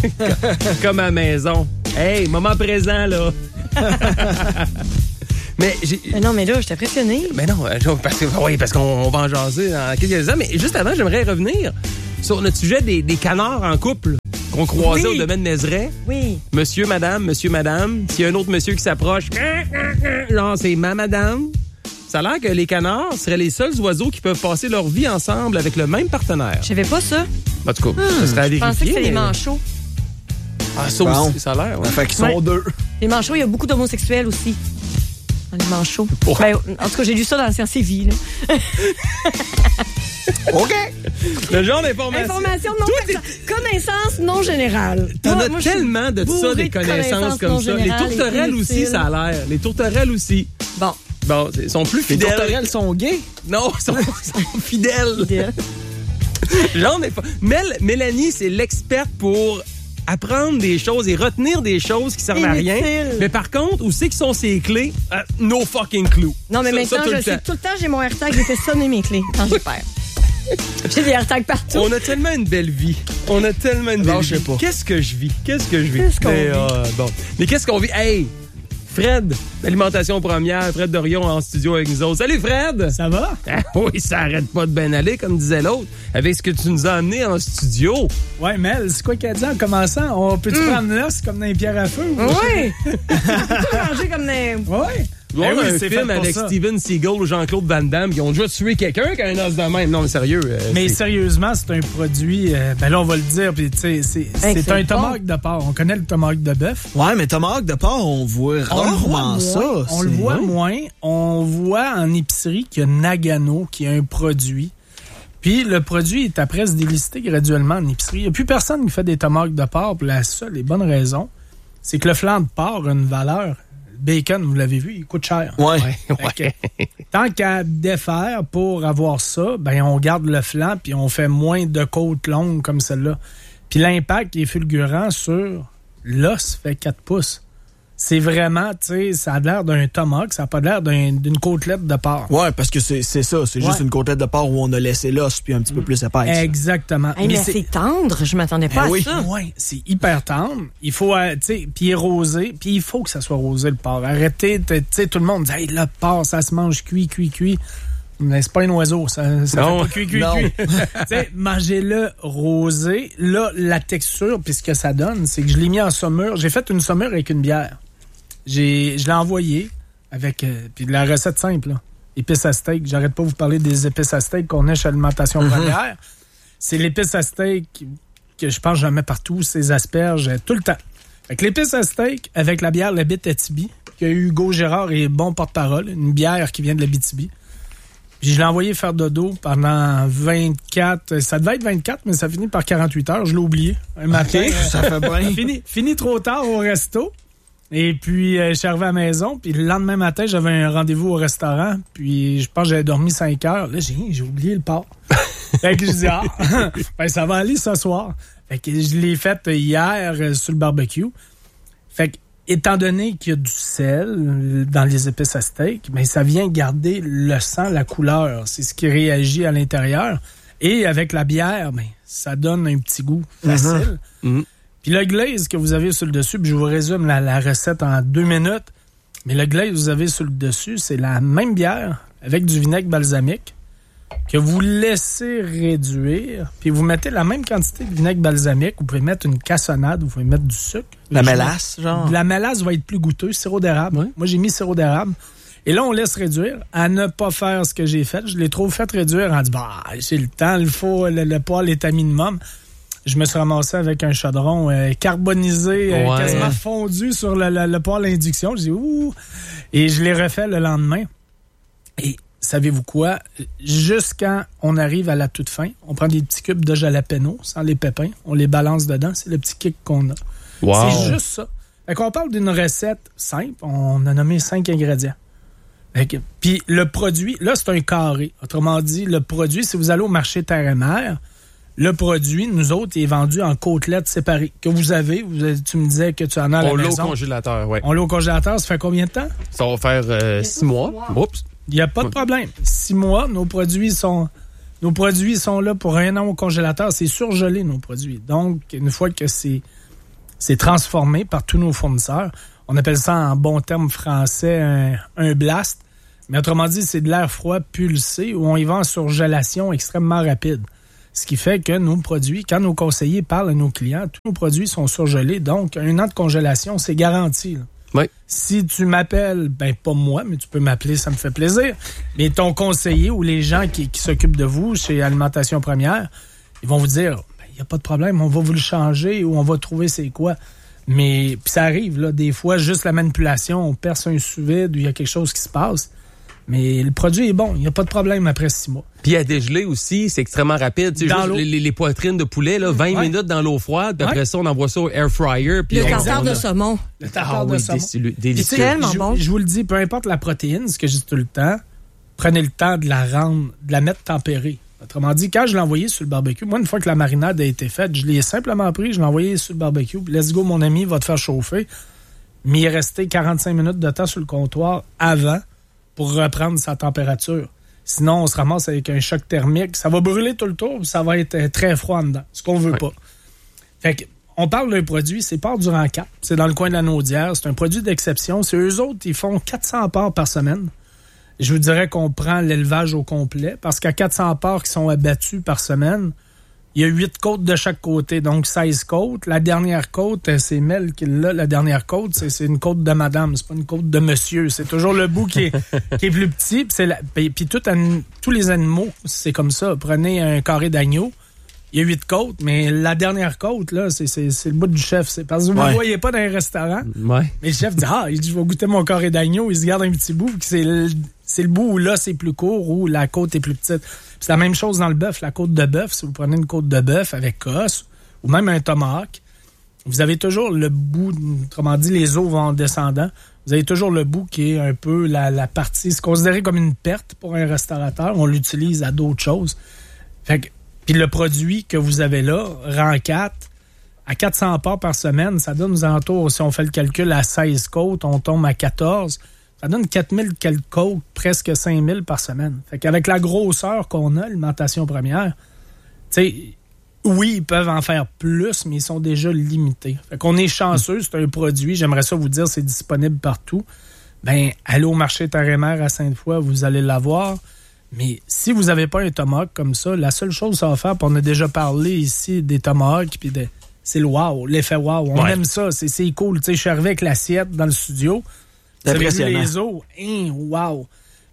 Comme à la maison. Hey, moment présent, là. Mais non, mais là, j'étais impressionné. Mais non, parce qu'on va en jaser dans quelques instants. Mais juste avant, j'aimerais revenir sur notre sujet des canards en couple qu'on croisait au domaine Mézeray. Oui. Monsieur, madame. S'il y a un autre monsieur qui s'approche, genre, c'est ma madame. Ça a l'air que les canards seraient les seuls oiseaux qui peuvent passer leur vie ensemble avec le même partenaire. Je savais pas ça. En tout cas, ça serait à vérifier. Je pensais que c'était les manchots. Ah, ça aussi, ça a l'air. Ouais. Fait qu'ils sont deux. Les manchots, il y a beaucoup d'homosexuels aussi. Dans les manchots. Oh. Ben, en tout cas, j'ai lu ça dans la Science et Vie. Là. OK. Le genre d'information. Connaissance non générale. T'en as tellement de ça, des connaissances comme ça. Les tourterelles aussi, ça a l'air. Les tourterelles aussi. Bon, ils sont plus fidèles. Les tourterelles sont gays? Non, ils sont fidèles. Mélanie, c'est l'experte pour apprendre des choses et retenir des choses qui servent à rien. Mais par contre, où c'est qu'ils sont ces clés? No fucking clue. Non, mais maintenant, je sais tout le temps, j'ai mon AirTag, j'ai fait sonner mes clés quand je perds. J'ai des AirTags partout. On a tellement une belle vie. Je sais pas. Qu'est-ce que je vis? Qu'est-ce qu'on vit? Bon. Mais qu'est-ce qu'on vit? Hey! Fred, l'alimentation première, Fred Dorion en studio avec nous autres. Salut Fred! Ça va? Oui, ça arrête pas de bien aller, comme disait l'autre, avec ce que tu nous as amené en studio. Ouais, Mel, c'est quoi qu'elle a dit en commençant? On peut-tu prendre l'os comme dans les pierres à feu? Oui! Peut-tu manger comme des... Oui! On a un film avec Steven Seagal ou Jean-Claude Van Damme qui ont déjà tué quelqu'un qui a un os de même. Non, mais sérieux. Mais sérieusement, c'est un produit... là, on va le dire. Puis, c'est un tomahawk de porc. On connaît le tomahawk de bœuf. Ouais, mais tomahawk de porc, on voit rarement ça. On le voit moins. On voit en épicerie qu'il y a Nagano qui a un produit. Puis, le produit est après se déliciter graduellement en épicerie. Il n'y a plus personne qui fait des tomahawks de porc pour la seule et bonne raison. C'est que le flanc de porc a une valeur... Bacon, vous l'avez vu, il coûte cher. Ouais. Tant qu'à défaire pour avoir ça, ben on garde le flanc puis on fait moins de côtes longues comme celle-là. Puis l'impact est fulgurant sur l'os fait 4 pouces. C'est vraiment, tu sais, ça a l'air d'un tomahawk, ça n'a pas l'air d'une côtelette de porc. Ouais, parce que c'est ça, c'est juste une côtelette de porc où on a laissé l'os puis un petit peu plus épaisse. Exactement. Mais c'est tendre, je m'attendais pas à ça. Oui, c'est hyper tendre. Il faut, tu sais, puis il est rosé, puis il faut que ça soit rosé le porc. Arrêtez, tu sais, tout le monde dit, hey, le porc, ça se mange cuit. Mais c'est pas un oiseau, ça fait pas cuit. Tu sais, mangez-le rosé. Là, la texture, puis ce que ça donne, c'est que je l'ai mis en saumure. J'ai fait une saumure avec une bière. Je l'ai envoyé avec puis de la recette simple, là. Épices à steak. J'arrête pas de vous parler des épices à steak qu'on a chez Alimentation Première. C'est l'épice à steak que je pense que j'en mets partout, ces asperges, tout le temps. Fait que l'épice à steak avec la bière L'Abitibi, que Hugo Gérard est bon porte-parole, une bière qui vient de l'Abitibi. Puis je l'ai envoyé faire dodo pendant 24... Ça devait être 24, mais ça finit par 48 heures. Je l'ai oublié un matin. Ça fait bien. Fini trop tard au resto. Et puis, je suis arrivé à la maison. Puis le lendemain matin, j'avais un rendez-vous au restaurant. Puis je pense que j'avais dormi 5 heures. Là, j'ai oublié le porc. Fait que je dis, ben, ça va aller ce soir. Fait que je l'ai fait hier sur le barbecue. Fait que, étant donné qu'il y a du sel dans les épices à steak, ben, ça vient garder le sang, la couleur. C'est ce qui réagit à l'intérieur. Et avec la bière, ben, ça donne un petit goût facile. Puis le glaze que vous avez sur le dessus, puis je vous résume la recette en 2 minutes, mais le glaze que vous avez sur le dessus, c'est la même bière avec du vinaigre balsamique que vous laissez réduire, puis vous mettez la même quantité de vinaigre balsamique. Vous pouvez mettre une cassonade, vous pouvez mettre du sucre. La mélasse, genre? La mélasse va être plus goûteuse, sirop d'érable. Oui. Moi, j'ai mis sirop d'érable. Et là, on laisse réduire. À ne pas faire ce que j'ai fait. Je l'ai trop fait réduire en disant, j'ai le temps, il faut, le poêle est à minimum. Je me suis ramassé avec un chaudron carbonisé, quasiment fondu sur le poêle à induction. Je dis, ouh! Et je l'ai refait le lendemain. Et savez-vous quoi? Jusqu'à on arrive à la toute fin, on prend des petits cubes de jalapeno sans les pépins, on les balance dedans. C'est le petit kick qu'on a. Wow. C'est juste ça. Fait qu'on parle d'une recette simple. On a nommé 5 ingrédients. Puis le produit, là, c'est un carré. Autrement dit, le produit, si vous allez au marché Terre et Mer, le produit, nous autres, est vendu en côtelettes séparées. Que vous avez, tu me disais que tu en as à la maison. On l'a au congélateur, oui. On l'a au congélateur, ça fait combien de temps? Ça va faire 6 mois. Oups. Il n'y a pas de problème. 6 mois, nos produits sont là pour 1 an au congélateur. C'est surgelé, nos produits. Donc, une fois que c'est C'est transformé par tous nos fournisseurs. On appelle ça en bon terme français un blast. Mais autrement dit, c'est de l'air froid pulsé où on y va en surgélation extrêmement rapide. Ce qui fait que nos produits, quand nos conseillers parlent à nos clients, tous nos produits sont surgelés. Donc, 1 an de congélation, c'est garanti. Là. Oui. Si tu m'appelles, pas moi, mais tu peux m'appeler, ça me fait plaisir. Mais ton conseiller ou les gens qui s'occupent de vous chez Alimentation Première, ils vont vous dire, il n'y a pas de problème, on va vous le changer ou on va trouver c'est quoi. Mais puis ça arrive, là, des fois, juste la manipulation, on perce un sous-vide ou il y a quelque chose qui se passe. Mais le produit est bon, il n'y a pas de problème après 6 mois. Puis à dégeler aussi, c'est extrêmement rapide. Tu sais, juste les poitrines de poulet, là, 20 minutes dans l'eau froide, puis après ça, on envoie ça au air fryer. Puis le tartare de saumon. Le tartare de saumon. Délicieux. C'est tellement bon. Je vous le dis, peu importe la protéine, ce que je dis tout le temps, prenez le temps de la rendre, de la mettre tempérée. Autrement dit, quand je l'ai envoyé sur le barbecue, moi, une fois que la marinade a été faite, je l'ai simplement pris, je l'ai envoyé sur le barbecue. Let's go, mon ami, va te faire chauffer. Mais il est resté 45 minutes de temps sur le comptoir avant pour reprendre sa température. Sinon, on se ramasse avec un choc thermique. Ça va brûler tout le tour, puis ça va être très froid en dedans, ce qu'on veut pas. Fait que, on parle d'un produit, c'est Porc du Rang-4. C'est dans le coin de la Naudière. C'est un produit d'exception. C'est eux autres, ils font 400 porcs par semaine. Je vous dirais qu'on prend l'élevage au complet, parce qu'à 400 porcs qui sont abattus par semaine, il y a 8 côtes de chaque côté, donc 16 côtes. La dernière côte, c'est Mel qui l'a. La dernière côte, c'est une côte de madame, c'est pas une côte de monsieur. C'est toujours le bout qui est plus petit. Puis tous les animaux, c'est comme ça. Prenez un carré d'agneau, il y a 8 côtes, mais la dernière côte, là, c'est le bout du chef. C'est parce que vous ne le voyez pas dans un restaurant. Ouais. Mais le chef dit, je vais goûter mon carré d'agneau. Il se garde un petit bout, puis c'est le bout où là, c'est plus court, où la côte est plus petite. C'est la même chose dans le bœuf, la côte de bœuf. Si vous prenez une côte de bœuf avec os ou même un tomahawk, vous avez toujours le bout, autrement dit, les os vont en descendant. Vous avez toujours le bout qui est un peu la partie, c'est considéré comme une perte pour un restaurateur. On l'utilise à d'autres choses. Fait que, puis le produit que vous avez là, rang 4, à 400 porcs par semaine, ça donne aux alentours, si on fait le calcul à 16 côtes, on tombe à 14. Ça donne 4000 quelques côtes, presque 5000 par semaine. Fait qu'avec la grosseur qu'on a, Alimentation Première, tu sais, oui, ils peuvent en faire plus, mais ils sont déjà limités. Fait qu'on est chanceux, c'est un produit, j'aimerais ça vous dire, c'est disponible partout. Allez au marché Terre-et-Mer à Sainte-Foy, vous allez l'avoir. Mais si vous n'avez pas un tomahawk comme ça, la seule chose que ça va faire, puis on a déjà parlé ici des tomahawks, puis c'est le wow, l'effet wow. On aime ça, c'est cool. Tu sais, je suis arrivé avec l'assiette dans le studio. Vous avez vu les os, wow!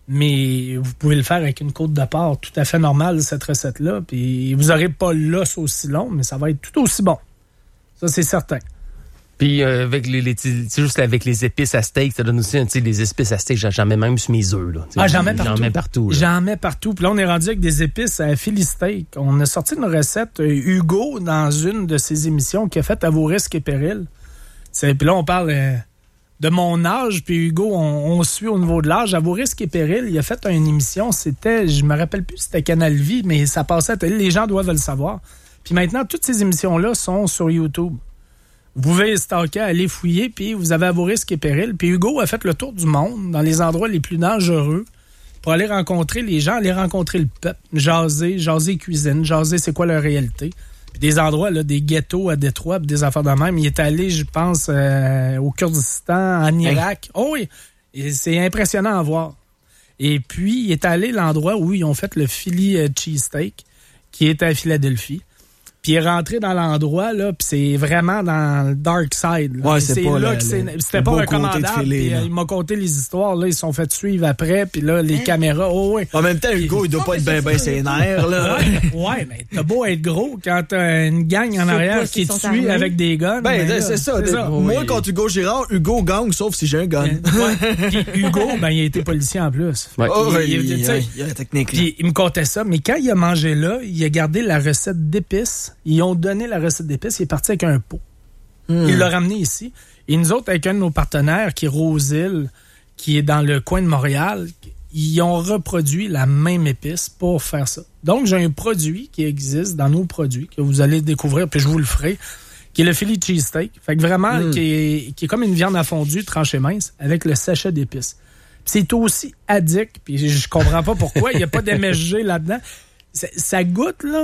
Mais vous pouvez le faire avec une côte de porc tout à fait normale, cette recette-là. Puis vous n'aurez pas l'os aussi long, mais ça va être tout aussi bon. Ça, c'est certain. Puis avec c'est juste avec les épices à steak, ça donne aussi les épices à steak, j'en mets même sur mes œufs. J'en mets partout. J'en mets partout. Puis là, on est rendu avec des épices à Philly steak. On a sorti une recette, Hugo, dans une de ses émissions, qui a fait À vos risques et périls. Puis là, on parle de mon âge, puis Hugo, on suit au niveau de l'âge. À vos risques et périls, il a fait une émission, c'était, je me rappelle plus si c'était Canal Vie, mais ça passait à télé, les gens doivent le savoir. Puis maintenant, toutes ces émissions-là sont sur YouTube. Vous pouvez stalker, aller fouiller, puis vous avez À vos risques et périls. Puis Hugo a fait le tour du monde, dans les endroits les plus dangereux, pour aller rencontrer les gens, aller rencontrer le peuple, jaser cuisine, jaser c'est quoi leur réalité. Puis des endroits, là, des ghettos à Détroit, puis des affaires de même. Il est allé, je pense, au Kurdistan, en Irak. Oh oui! Et c'est impressionnant à voir. Et puis, il est allé à l'endroit où ils ont fait le Philly cheesesteak, qui est à Philadelphie. Puis il est rentré dans l'endroit, là, puis c'est vraiment dans le dark side. Là. Ouais, c'est pas là que c'était pas recommandable. Puis il m'a conté les histoires, là, ils se sont fait suivre après, puis là, les caméras, En même temps, Hugo, il doit pas être bien sénère, là. Ouais, mais t'as beau être gros quand t'as une gang en arrière qui te suit avec des guns. C'est ça. Moi, contre Hugo Girard, Hugo gagne, sauf si j'ai un gun. Puis Hugo, il a été policier en plus. Il y a la technique. Puis il me contait ça, mais quand il a mangé là, il a gardé la recette d'épices. Ils ont donné la recette d'épices, il est parti avec un pot. Il l'a ramené ici. Et nous autres, avec un de nos partenaires, qui est Rose-Île, qui est dans le coin de Montréal, ils ont reproduit la même épice pour faire ça. Donc, j'ai un produit qui existe dans nos produits, que vous allez découvrir, puis je vous le ferai, qui est le Philly cheesesteak. Fait que vraiment, qui est comme une viande à fondue tranchée mince, avec le sachet d'épices. Puis c'est aussi addict, puis je comprends pas pourquoi, il n'y a pas d'MSG là-dedans. Ça goûte, là.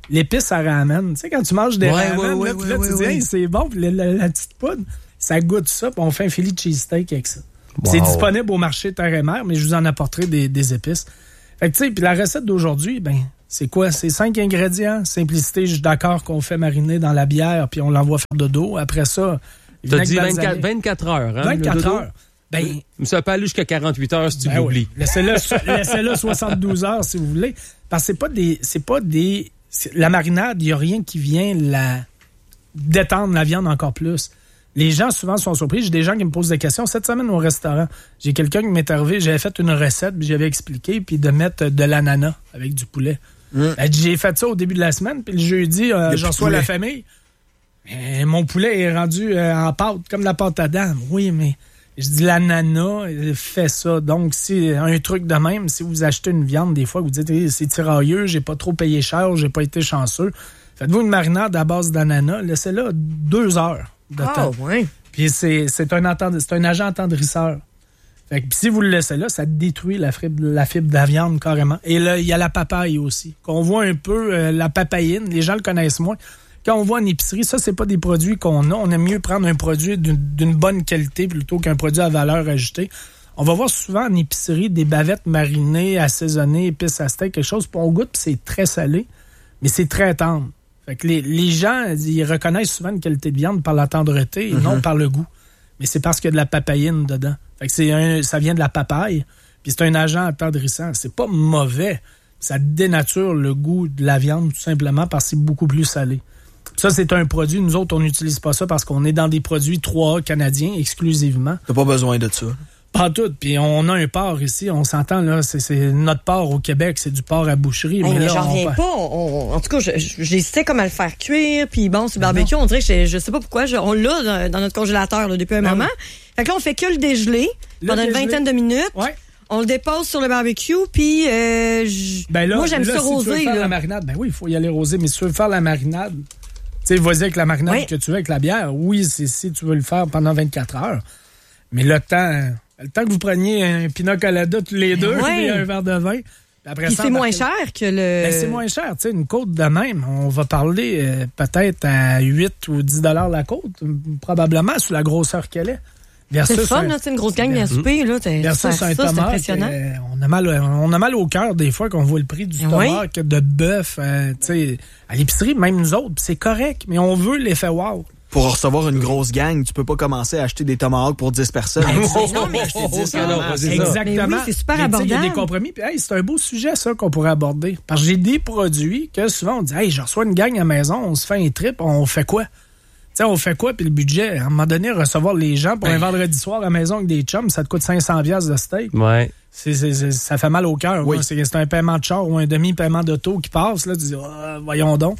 l'épice à ramen. Tu sais, quand tu manges des ramen, là, tu dis, hey, c'est bon, puis la petite poudre, ça goûte ça, puis on fait un filet de cheesesteak avec ça. Wow. C'est disponible au marché terre et mer, mais je vous en apporterai des épices. Fait que, tu sais, puis la recette d'aujourd'hui, c'est quoi? C'est 5 ingrédients. Simplicité, je suis d'accord qu'on fait mariner dans la bière, puis on l'envoie faire dodo. Après ça, t'as dit 24 heures, hein? 24 heures. Ça peut aller jusqu'à 48 heures si tu l'oublies. Oui. Laissez-le 72 heures si vous voulez. Parce que c'est pas des. La marinade, il n'y a rien qui vient détendre la viande encore plus. Les gens, souvent, sont surpris. J'ai des gens qui me posent des questions. Cette semaine, au restaurant, j'ai quelqu'un qui m'est arrivé. J'avais fait une recette, puis j'avais expliqué, puis de mettre de l'ananas avec du poulet. J'ai fait ça au début de la semaine, puis le jeudi, je reçois la famille. Et mon poulet est rendu en pâte, comme la pâte à dents. Oui, mais je dis l'ananas fait ça. Donc, si un truc de même, si vous achetez une viande, des fois, vous dites c'est tirailleux, j'ai pas trop payé cher, j'ai pas été chanceux. Faites-vous une marinade à base d'ananas, laissez-la 2 heures de temps. Ouais. Puis c'est un agent attendrisseur. Fait que si vous le laissez là, ça détruit la fibre de la viande carrément. Et là, il y a la papaye aussi. Qu'on voit un peu la papaïne, les gens le connaissent moins. Quand on voit en épicerie, ça, c'est pas des produits qu'on a. On aime mieux prendre un produit d'une bonne qualité plutôt qu'un produit à valeur ajoutée. On va voir souvent en épicerie des bavettes marinées, assaisonnées, épices à steak, quelque chose. Puis on goûte, puis c'est très salé, mais c'est très tendre. Fait que les gens, ils reconnaissent souvent une qualité de viande par la tendreté et non par le goût. Mais c'est parce qu'il y a de la papaïne dedans. Fait que ça vient de la papaye, puis c'est un agent attendrissant. C'est pas mauvais. Ça dénature le goût de la viande tout simplement parce que c'est beaucoup plus salé. Ça, c'est un produit. Nous autres, on n'utilise pas ça parce qu'on est dans des produits 3A canadiens exclusivement. T'as pas besoin de ça. Pas tout. Puis on a un porc ici. On s'entend, là. C'est notre porc au Québec. C'est du porc à boucherie. Mais j'en reviens pas. En tout cas, j'hésitais comme à le faire cuire. Puis bon, sur le barbecue, on dirait que je sais pas pourquoi. On l'a dans notre congélateur là, depuis un moment. Fait que là, on fait que le dégeler pendant une vingtaine de minutes. Ouais. On le dépose sur le barbecue, puis moi, j'aime ça rosé. Si tu veux faire la marinade, oui, il faut y aller rosé. Mais si tu veux faire la marinade, tu sais, vas-y avec la marinade que tu veux avec la bière. Oui, c'est si tu veux le faire pendant 24 heures. Mais le temps que vous preniez un pina colada tous les deux, puis un verre de vin. Puis c'est moins cher que le... c'est moins cher. Tu sais, une côte de même, on va parler peut-être à 8 ou 10 $ la côte, probablement, sous la grosseur qu'elle est. C'est le fun, c'est une grosse gang bien souper. C'est impressionnant. On a mal au cœur des fois qu'on voit le prix du tomahawk de bœuf à l'épicerie, même nous autres. C'est correct, mais on veut l'effet wow. Pour recevoir une grosse gang, tu peux pas commencer à acheter des tomahawks pour 10 personnes. Non, mais je te dis ça. Exactement. Mais oui, c'est super abordable. Il y a des compromis. Puis, c'est un beau sujet, ça, qu'on pourrait aborder. Parce que j'ai des produits que souvent on dit, je reçois une gang à la maison, on se fait un trip, on fait quoi? T'sais, on fait quoi? Puis le budget, à un moment donné, recevoir les gens pour un vendredi soir à la maison avec des chums, ça te coûte 500$ de steak. Ouais. Ça fait mal au cœur. Oui. C'est un paiement de char ou un demi-paiement d'auto qui passe. Là, tu dis, voyons donc.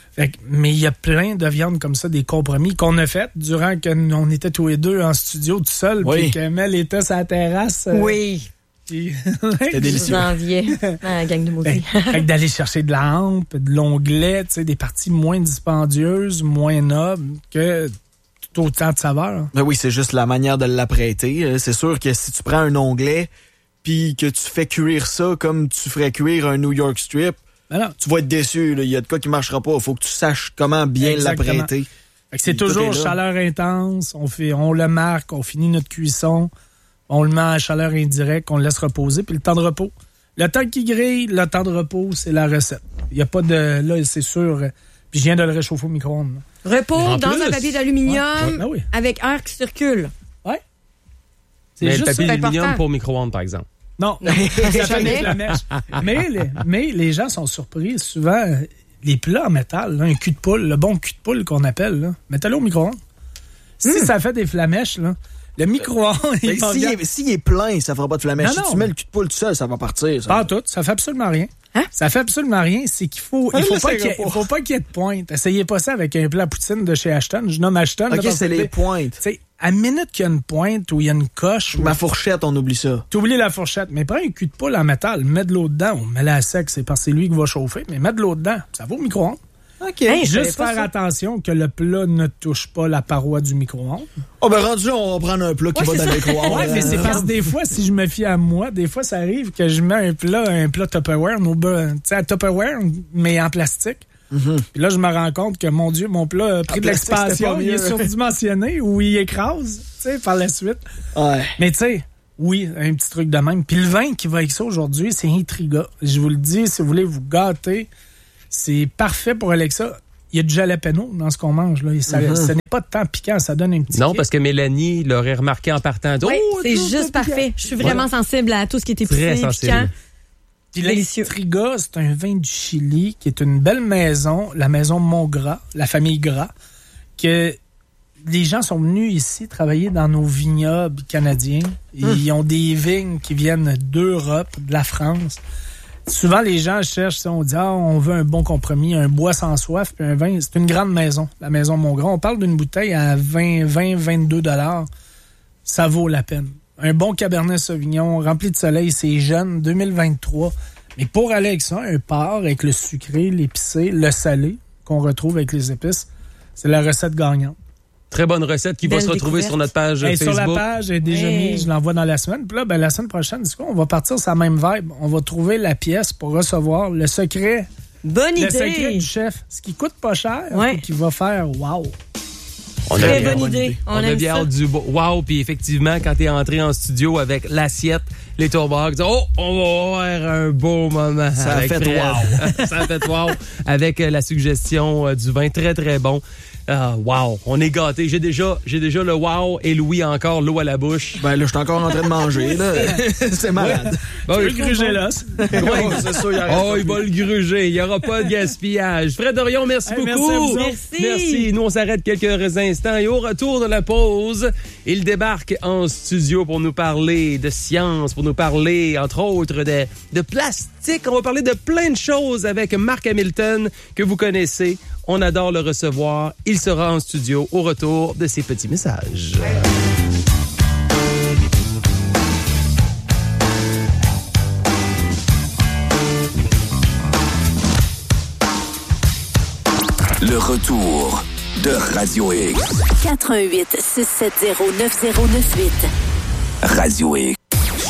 Mais il y a plein de viandes comme ça, des compromis qu'on a fait durant qu'on était tous les deux en studio tout seul, puis que Mel était sur la terrasse. Oui. C'était délicieux. Je vous enviais la gang de maudits. D'aller chercher de la hampe, de l'onglet, des parties moins dispendieuses, moins nobles que tout autant de saveurs. Ben oui, c'est juste la manière de l'apprêter. C'est sûr que si tu prends un onglet puis que tu fais cuire ça comme tu ferais cuire un New York strip, tu vas être déçu. Il y a de quoi qui marchera pas. Il faut que tu saches comment bien l'apprêter. C'est toujours chaleur intense. On le marque, on finit notre cuisson. On le met à chaleur indirecte, on le laisse reposer, puis le temps de repos. Le temps qu'il grille, le temps de repos, c'est la recette. Il n'y a pas de... Là, c'est sûr. Puis je viens de le réchauffer au micro-ondes. Repos dans un papier d'aluminium avec air qui circule. Oui. C'est juste le papier d'aluminium pour micro-ondes, par exemple. Non, ça fait des flamèches. Mais les gens sont surpris. Souvent, les plats en métal, là, un cul de poule, le bon cul de poule qu'on appelle, là, mettez-le au micro-ondes. Si ça fait des flamèches, là, le micro-ondes... S'il est plein, ça fera pas de flamèche. Si tu mets le cul de poule tout seul, ça va partir. Ça. Pas tout, ça fait absolument rien. Hein? Ça fait absolument rien. C'est qu'il faut pas qu'il y ait de pointe. Essayez pas ça avec un plat poutine de chez Ashton. Je nomme Ashton. OK, c'est les pointes. T'sais, à minute qu'il y a une pointe ou il y a une coche... Ma fourchette, on oublie ça. T'oublies la fourchette. Mais prends un cul de poule en métal, mets de l'eau dedans. Ou mets-la à sec, c'est parce que c'est lui qui va chauffer. Mais mets de l'eau dedans. Ça va au micro-ondes. OK. Juste faire attention que le plat ne touche pas la paroi du micro-ondes. Oh, ben rendu là, on va prendre un plat qui va dans le micro-ondes. Oui, mais c'est parce que des fois, si je me fie à moi, des fois, ça arrive que je mets un plat Tupperware, à Tupperware, mais en plastique. Puis là, je me rends compte que, mon Dieu, mon plat a pris de l'expansion. Il est surdimensionné ou il écrase, tu sais, par la suite. Ouais. Mais tu sais, oui, un petit truc de même. Puis le vin qui va avec ça aujourd'hui, c'est Intriga. Je vous le dis, si vous voulez vous gâter, c'est parfait pour Alexa. Il y a du jalapeno dans ce qu'on mange. Là. Ça n'est pas tant piquant, ça donne un petit Non, kick. parce que Mélanie l'aurait remarqué en partant. Oui, c'est juste parfait. Je suis vraiment sensible à tout ce qui est épicé, piquant. Puis l'Intriga, c'est un vin du Chili qui est une belle maison, la maison Montgras, la famille Gras, que les gens sont venus ici travailler dans nos vignobles canadiens. Ils ont des vignes qui viennent d'Europe, de la France. Souvent, les gens cherchent, on dit, on veut un bon compromis, un bois sans soif, puis un vin. C'est une grande maison, la maison Montgras. On parle d'une bouteille à 22 $. Ça vaut la peine. Un bon Cabernet Sauvignon, rempli de soleil, c'est jeune, 2023. Mais pour aller avec ça, un porc avec le sucré, l'épicé, le salé, qu'on retrouve avec les épices, c'est la recette gagnante. Très bonne recette qui va se retrouver sur notre page Facebook. Sur la page, elle est déjà mise, je l'envoie dans la semaine. Puis là, la semaine prochaine, on va partir sur la même vibe. On va trouver la pièce pour recevoir le secret. Bonne idée! Le secret du chef. Ce qui coûte pas cher et qui va faire wow. Très bonne idée. On a bien hâte du wow. Puis effectivement, quand t'es entré en studio avec l'assiette, les tourbox, on va avoir un beau moment. Ça a fait wow. Ça a fait wow. Avec la suggestion du vin très, très bon. Wow, on est gâtés. J'ai déjà le wow et Louis encore l'eau à la bouche. Ben là, je suis encore en train de manger, là. C'est malade. Bon, tu veux le gruger l'os? Oui, c'est ça. Il va le gruger. Il n'y aura pas de gaspillage. Fred Dorion, merci beaucoup. Merci. Nous, on s'arrête quelques instants et au retour de la pause, il débarque en studio pour nous parler de science, pour nous parler, entre autres, de plastique. On va parler de plein de choses avec Marc Hamilton, que vous connaissez. On adore le recevoir. Il sera en studio au retour de ses petits messages. Le retour de Radio X. 88 670 9098. Radio X.